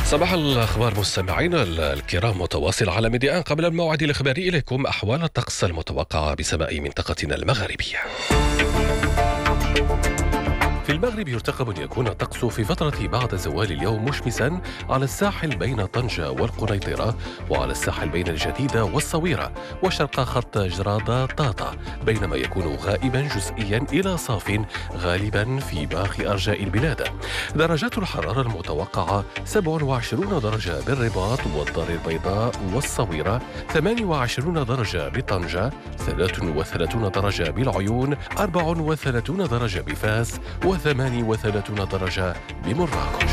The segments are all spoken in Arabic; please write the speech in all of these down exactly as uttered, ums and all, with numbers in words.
صباح الأخبار مستمعينا الكرام، متواصل على ميديان قبل الموعد الإخباري إليكم أحوال الطقس المتوقعة بسماء منطقتنا المغاربية. في المغرب يرتقب أن يكون الطقس في فترة بعد زوال اليوم مشمسا على الساحل بين طنجة والقنيطرة، وعلى الساحل بين الجديدة والصويرة وشرق خط جرادة طاطا، بينما يكون غائبا جزئيا إلى صاف غالبا في باقي أرجاء البلاد. درجات الحرارة المتوقعة سبع وعشرين درجة بالرباط والدار البيضاء والصويرة، ثمان وعشرين درجة بطنجة، ثلاث وثلاثين درجة بالعيون، أربع وثلاثين درجة بفاس، وثمان وثلاثين درجة بمراكش.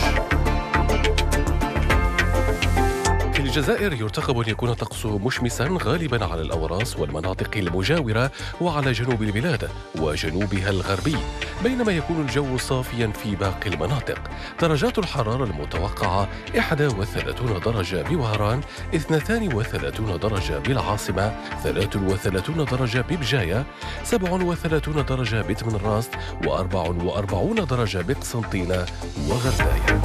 في الجزائر يرتقب أن يكون الطقس مشمسا غالبا على الأوراس والمناطق المجاورة وعلى جنوب البلاد وجنوبها الغربي، بينما يكون الجو صافيا في باقي المناطق. درجات الحرارة المتوقعة إحدى وثلاثين درجة بوهران، اثنتان وثلاثين درجة بالعاصمة، ثلاث وثلاثين درجة ببجاية، سبع وثلاثين درجة بتمنراست، وأربع وأربعين درجة بقسنطينة وغرداية.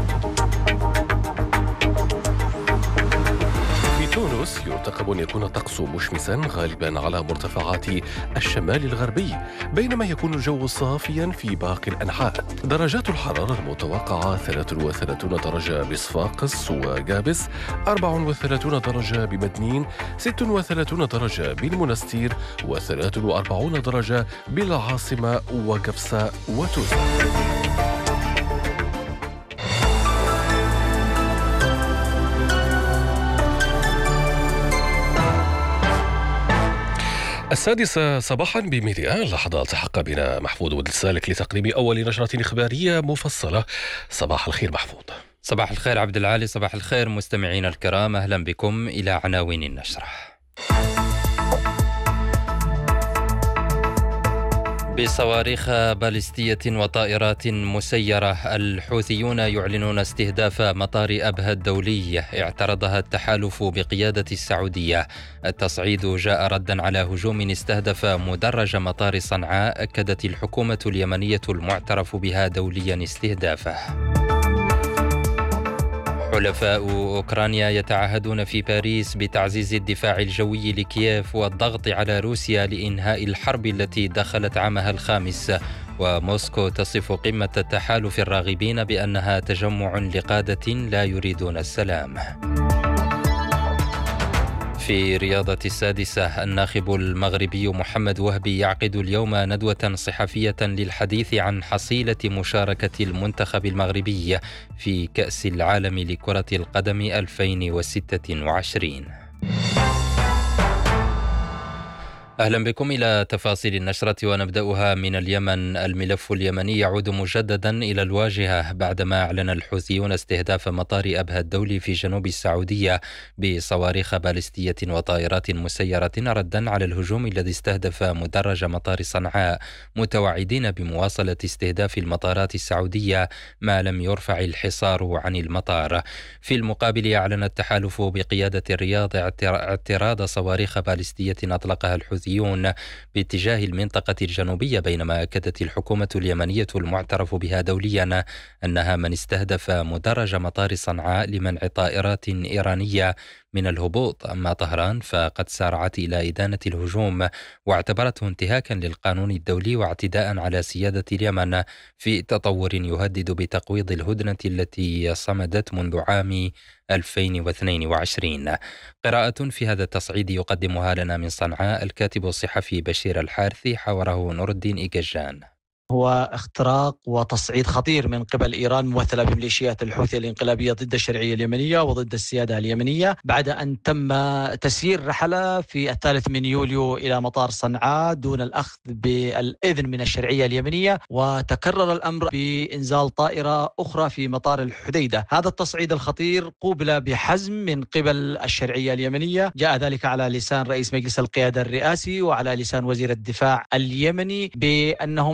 تونس يرتقب أن يكون الطقس مشمسا غالبا على مرتفعات الشمال الغربي، بينما يكون الجو صافيا في باقي الأنحاء. درجات الحرارة المتوقعة ثلاث وثلاثين درجة بصفاقس وقابس، أربع وثلاثين درجة بمدنين، ست وثلاثين درجة بالمنستير، وثلاث وأربعين درجة بالعاصمة وقفصة وتوزة. السادسة صباحا بميديان، لحظة التحق بنا محفوظ ودلسالك لتقديم أول نشرة إخبارية مفصلة. صباح الخير محفوظ. صباح الخير عبد العالي. صباح الخير مستمعين الكرام، أهلا بكم إلى عناوين النشرة. بصواريخ باليستية وطائرات مسيرة، الحوثيون يعلنون استهداف مطار أبها الدولي اعترضها التحالف بقيادة السعودية. التصعيد جاء ردا على هجوم استهدف مدرج مطار صنعاء، أكدت الحكومة اليمنية المعترف بها دوليا استهدافه. حلفاء أوكرانيا يتعهدون في باريس بتعزيز الدفاع الجوي لكييف والضغط على روسيا لإنهاء الحرب التي دخلت عامها الخامس. وموسكو تصف قمة التحالف الراغبين بأنها تجمع لقادة لا يريدون السلام. في رياضة السادسة، الناخب المغربي محمد وهبي يعقد اليوم ندوة صحفية للحديث عن حصيلة مشاركة المنتخب المغربي في كأس العالم لكرة القدم ألفين وستة وعشرين. أهلا بكم إلى تفاصيل النشرة، ونبدأها من اليمن. الملف اليمني يعود مجددا إلى الواجهة بعدما أعلن الحوثيون استهداف مطار أبها الدولي في جنوب السعودية بصواريخ باليستية وطائرات مسيرة، ردا على الهجوم الذي استهدف مدرج مطار صنعاء، متوعدين بمواصلة استهداف المطارات السعودية ما لم يرفع الحصار عن المطار. في المقابل أعلن التحالف بقيادة الرياض اعتراض صواريخ باليستية أطلقها الحوثيون باتجاه المنطقة الجنوبية، بينما أكدت الحكومة اليمنية المعترف بها دوليا أنها من استهدف مدرج مطار صنعاء لمنع طائرات إيرانية من الهبوط. أما طهران فقد سارعت إلى إدانة الهجوم واعتبرته انتهاكا للقانون الدولي واعتداء على سيادة اليمن في تطور يهدد بتقويض الهدنة التي صمدت منذ عام ألفين واثنين وعشرين. قراءة في هذا التصعيد يقدمها لنا من صنعاء الكاتب الصحفي بشير الحارثي، حوره نور الدين إيجاجان. هو اختراق وتصعيد خطير من قبل إيران ممثلة بميليشيات الحوثي الانقلابية ضد الشرعية اليمنية وضد السيادة اليمنية، بعد أن تم تسيير رحلة في الثالث من يوليو إلى مطار صنعاء دون الأخذ بالإذن من الشرعية اليمنية، وتكرر الأمر بإنزال طائرة أخرى في مطار الحديدة. هذا التصعيد الخطير قوبل بحزم من قبل الشرعية اليمنية، جاء ذلك على لسان رئيس مجلس القيادة الرئاسي وعلى لسان وزير الدفاع اليمني بأنهم لن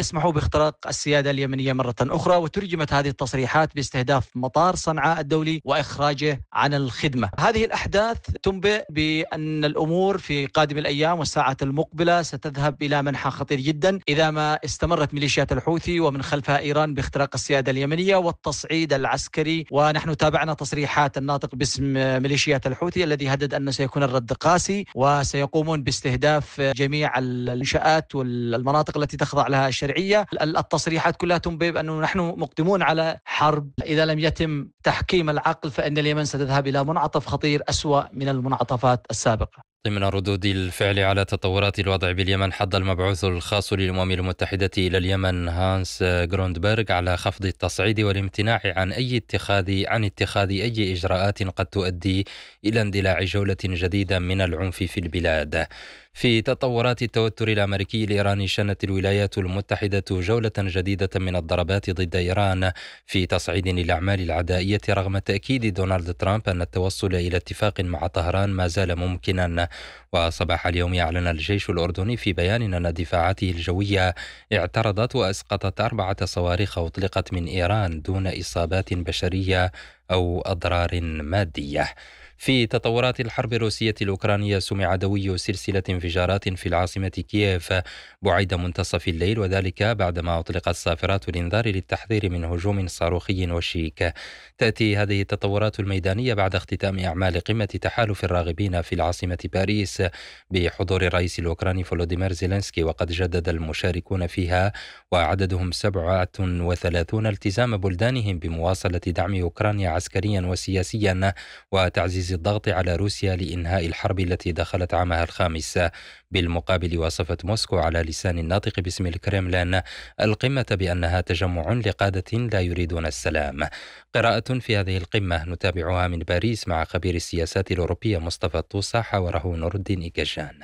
يسمحوا باختراق السيادة اليمنية مرة أخرى. وترجمت هذه التصريحات باستهداف مطار صنعاء الدولي وإخراجه عن الخدمة. هذه الأحداث تنبئ بأن الأمور في قادم الأيام والساعات المقبلة ستذهب إلى منحى خطير جدا إذا ما استمرت ميليشيات الحوثي ومن خلفها إيران باختراق السيادة اليمنية والتصعيد العسكري. ونحن تابعنا تصريحات الناطق باسم ميليشيات الحوثي الذي هدد أنه سيكون الرد قاسي وسيقومون باستهداف جميع الإنشاءات والمناطق التي تخضع لها الشرعية. التصريحات كلها تنبئ بأنه نحن مقدمون على حرب إذا لم يتم تحكيم العقل، فإن اليمن ستذهب إلى منعطف خطير أسوأ من المنعطفات السابقة. ضمن ردود الفعل على تطورات الوضع باليمن، حض المبعوث الخاص للأمم المتحدة إلى اليمن هانس غروندبرغ على خفض التصعيد والامتناع عن أي اتخاذ عن اتخاذ أي إجراءات قد تؤدي إلى اندلاع جولة جديدة من العنف في البلاد. في تطورات التوتر الأمريكي الإيراني، شنت الولايات المتحدة جولة جديدة من الضربات ضد إيران في تصعيد الأعمال العدائية، رغم تأكيد دونالد ترامب أن التوصل إلى اتفاق مع طهران ما زال ممكنا. وصباح اليوم أعلن الجيش الأردني في بيان أن دفاعاته الجوية اعترضت وأسقطت أربعة صواريخ أطلقت من إيران دون إصابات بشرية أو أضرار مادية. في تطورات الحرب الروسية الأوكرانية، سمع دوي سلسلة انفجارات في العاصمة كييف بعد منتصف الليل، وذلك بعدما أطلقت صافرات الإنذار للتحذير من هجوم صاروخي وشيك. تأتي هذه التطورات الميدانية بعد اختتام أعمال قمة تحالف الراغبين في العاصمة باريس بحضور الرئيس الأوكراني فولوديمير زيلينسكي، وقد جدد المشاركون فيها وعددهم سبعة وثلاثون التزام بلدانهم بمواصلة دعم أوكرانيا عسكريا وسياسيا وتعزيز الضغط على روسيا لإنهاء الحرب التي دخلت عامها الخامس. بالمقابل، وصفت موسكو على لسان الناطق باسم الكرملين القمة بأنها تجمع لقادة لا يريدون السلام. قراءة في هذه القمة نتابعها من باريس مع خبير السياسات الأوروبية مصطفى الطوسة، حاوره نور الدين إيكاجان.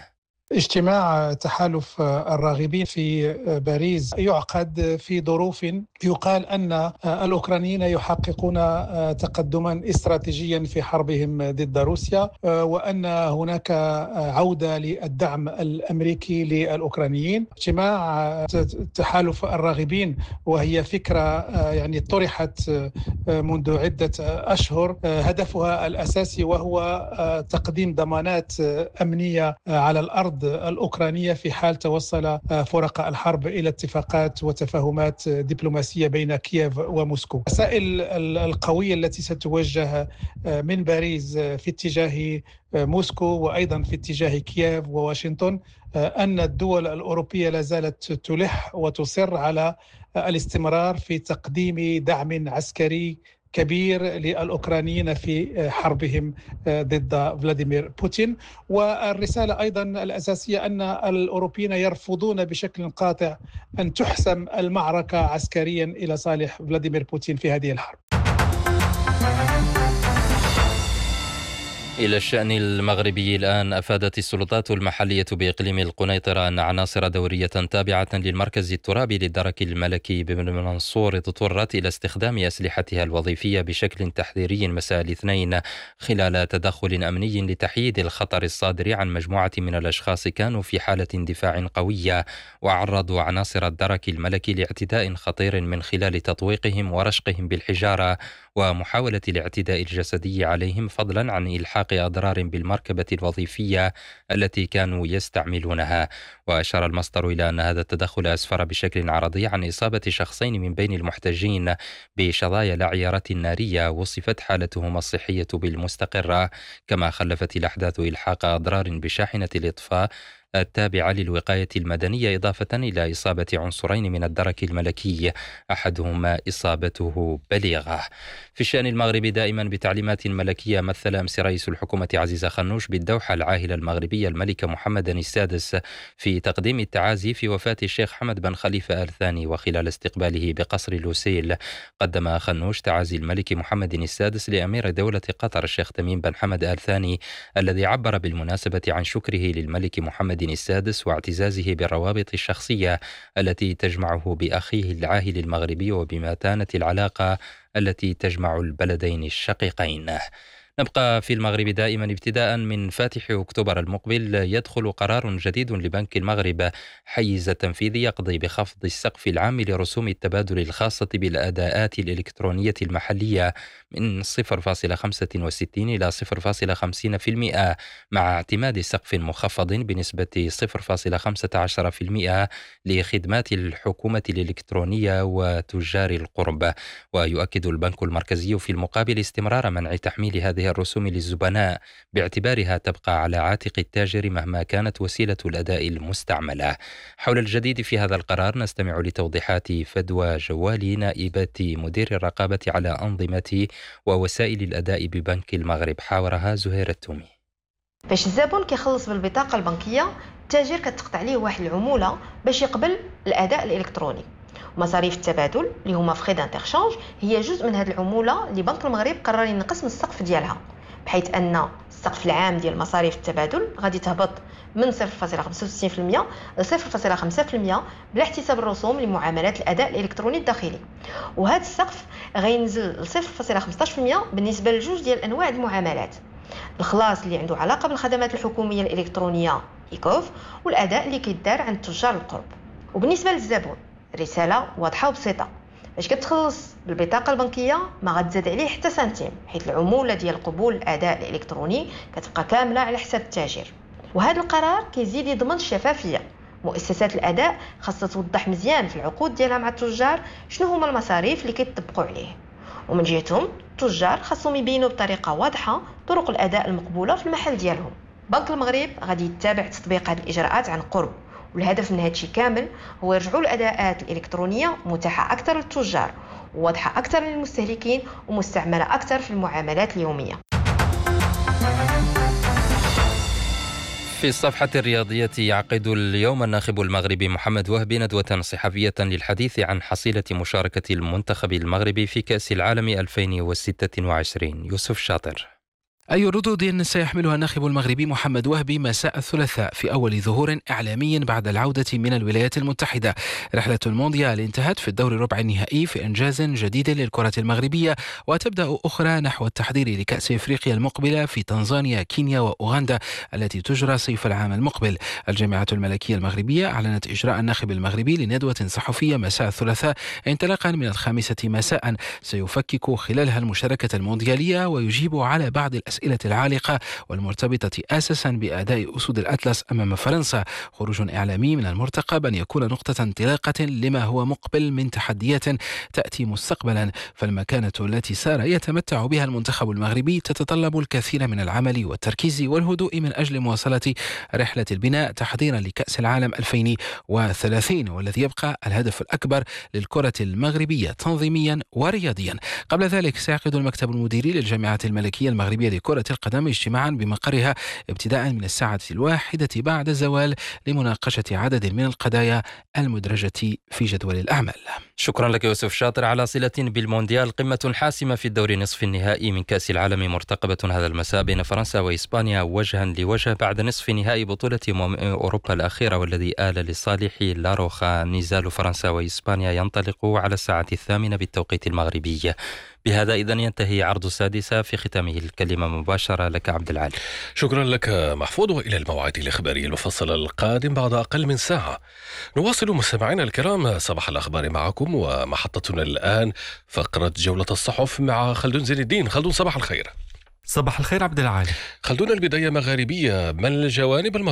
اجتماع تحالف الراغبين في باريس يعقد في ظروف يقال أن الأوكرانيين يحققون تقدما استراتيجيا في حربهم ضد روسيا، وأن هناك عودة للدعم الأمريكي للأوكرانيين. اجتماع تحالف الراغبين وهي فكرة يعني طرحت منذ عدة أشهر، هدفها الأساسي وهو تقديم ضمانات أمنية على الأرض الأوكرانية في حال توصل فرق الحرب إلى اتفاقات وتفاهمات دبلوماسية بين كييف وموسكو. الرسائل القوية التي ستوجه من باريس في اتجاه موسكو وأيضا في اتجاه كييف وواشنطن أن الدول الأوروبية لا زالت تلح وتصر على الاستمرار في تقديم دعم عسكري كبير للأوكرانيين في حربهم ضد فلاديمير بوتين. والرسالة أيضا الأساسية أن الأوروبيين يرفضون بشكل قاطع أن تحسم المعركة عسكريا إلى صالح فلاديمير بوتين في هذه الحرب. إلى الشأن المغربي الآن، أفادت السلطات المحلية بإقليم القنيطرة أن عناصر دورية تابعة للمركز الترابي للدرك الملكي بن منصور اضطرت إلى استخدام أسلحتها الوظيفية بشكل تحذيري مساء الاثنين خلال تدخل أمني لتحييد الخطر الصادر عن مجموعة من الأشخاص كانوا في حالة اندفاع قوية، وعرضوا عناصر الدرك الملكي لاعتداء خطير من خلال تطويقهم ورشقهم بالحجارة ومحاولة الاعتداء الجسدي عليهم، فضلا عن إلحاق أضرار بالمركبة الوظيفية التي كانوا يستعملونها. وأشار المصدر إلى أن هذا التدخل أسفر بشكل عرضي عن إصابة شخصين من بين المحتجين بشظايا العيارات النارية وصفت حالتهما الصحية بالمستقرة، كما خلفت الأحداث إلحاق أضرار بشاحنة الإطفاء التابعة للوقاية المدنية، إضافة إلى إصابة عنصرين من الدرك الملكي أحدهما إصابته بليغة. في الشأن المغربي دائما بتعليمات ملكية، مثل أمس رئيس الحكومة عزيزة خنوش بالدوحة العاهلة المغربية الملكة محمد السادس في تقديم التعازي في وفاة الشيخ حمد بن خليفة آل ثاني. وخلال استقباله بقصر لوسيل قدم خنوش تعازي الملك محمد السادس لأمير دولة قطر الشيخ تميم بن حمد آل ثاني، الذي عبر بالمناسبة عن شكره للملك محمد السادس واعتزازه بالروابط الشخصية التي تجمعه بأخيه العاهل المغربي وبمتانة العلاقة التي تجمع البلدين الشقيقين. نبقى في المغرب دائما. ابتداء من فاتح أكتوبر المقبل يدخل قرار جديد لبنك المغرب حيز تنفيذي يقضي بخفض السقف العام لرسوم التبادل الخاصة بالأداءات الإلكترونية المحلية من صفر فاصلة خمسة وستين إلى صفر فاصلة خمسين بالمئة مع اعتماد سقف مخفض بنسبة صفر فاصلة خمسة عشر بالمئة لخدمات الحكومة الإلكترونية وتجار القرب. ويؤكد البنك المركزي في المقابل استمرار منع تحميل هذه الرسوم للزبناء باعتبارها تبقى على عاتق التاجر مهما كانت وسيلة الأداء المستعملة. حول الجديد في هذا القرار نستمع لتوضيحات فدوى جوالي نائبة مدير الرقابة على أنظمة ووسائل الأداء ببنك المغرب. حاورها زهير التومي. باش الزبون كيخلص بالبطاقة البنكية التاجر كتقطع عليه واحد العمولة باش يقبل الأداء الإلكتروني. مصاريف التبادل اللي هما فخي دانترشانج هي جزء من هذه العمولة اللي بنك المغرب قرر ينقص من السقف ديالها، بحيث أن السقف العام ديال مصاريف التبادل غادي تهبط من صفر فاصلة خمسة وستين بالمئة ل صفر فاصلة خمسة بالمئة بلا احتساب الرسوم لمعاملات الأداء الإلكتروني الداخلي. وهذا السقف غينزل ل صفر فاصلة خمسة عشر بالمئة بالنسبة لجوج ديال أنواع المعاملات: الخلاص اللي عنده علاقة بالخدمات الحكومية الإلكترونية إيكوف، والأداء اللي كيدار عند تجار القرب. وبالنسبة للزبون رسالة واضحة وبسيطة: باش كتخلص بالبطاقة البنكية ما غتزاد عليه حتى سنتيم، حيث العمولة ديال قبول الأداء الإلكتروني كتبقى كاملة على حساب التاجر. وهذا القرار كيزيد يضمن الشفافية. مؤسسات الأداء خاصة توضح مزيان في العقود ديالها مع التجار شنو هما المصاريف اللي كيطبقوا عليه، ومن جهتهم التجار خاصهم يبينوا بطريقة واضحة طرق الأداء المقبولة في المحل ديالهم. بنك المغرب غادي يتابع تطبيق هذه الإجراءات عن قرب، والهدف من هذا الشيء كامل هو يرجعوا الأداءات الإلكترونية متاحة أكثر للتجار، وواضحة أكثر للمستهلكين، ومستعملة أكثر في المعاملات اليومية. في الصفحة الرياضية يعقد اليوم الناخب المغربي محمد وهبي ندوة صحفية للحديث عن حصيلة مشاركة المنتخب المغربي في كأس العالم ألفين وستة وعشرين. يوسف شاطر. أي ردود سيحملها الناخب المغربي محمد وهبي مساء الثلاثاء في أول ظهور إعلامي بعد العودة من الولايات المتحدة؟ رحلة المونديال انتهت في الدور ربع النهائي في إنجاز جديد للكرة المغربية، وتبدأ أخرى نحو التحضير لكأس إفريقيا المقبلة في تنزانيا، كينيا وأوغندا التي تجرى صيف العام المقبل. الجامعة الملكية المغربية أعلنت إجراء الناخب المغربي لندوة صحفية مساء الثلاثاء انطلاقا من الخامسة مساء سيفكك خلالها المشاركة المونديالية ويجيب على بعض الأسئلة الأسئلة العالقة والمرتبطة أساسا بأداء أسود الأطلس أمام فرنسا. خروج إعلامي من المرتقب أن يكون نقطة انطلاقة لما هو مقبل من تحديات تأتي مستقبلا، فالمكانة التي سار يتمتع بها المنتخب المغربي تتطلب الكثير من العمل والتركيز والهدوء من أجل مواصلة رحلة البناء تحضيرا لكأس العالم ألفين وثلاثين، والذي يبقى الهدف الأكبر للكرة المغربية تنظيميا ورياضيا. قبل ذلك سيعقد المكتب المديري للجامعة الملكية المغربية لكرة القدم اجتماعا بمقرها ابتداء من الساعة الواحدة بعد الزوال لمناقشة عدد من القضايا المدرجة في جدول الأعمال. شكرا لك يوسف شاطر. على صلة بالمونديال، قمة حاسمة في الدور نصف النهائي من كأس العالم مرتقبة هذا المساء بين فرنسا وإسبانيا وجها لوجه بعد نصف نهائي بطولة أوروبا الأخيرة والذي آل لصالح لاروخا. نزال فرنسا وإسبانيا ينطلق على الساعة الثامنة بالتوقيت المغربي. بهذا إذن ينتهي عرض السادسة، في ختامه الكلمة مباشرة لك عبد العالي. شكرا لك محفوظ، وإلى الموعد الإخباري المفصل القادم بعد أقل من ساعة. نواصل مستمعينا الكرام صباح الأخبار معكم، ومحطتنا الآن فقرة جولة الصحف مع خلدون زين الدين. خلدون صباح الخير. صباح الخير عبد العالي. خلدون، البداية مغاربية، ما الجوانب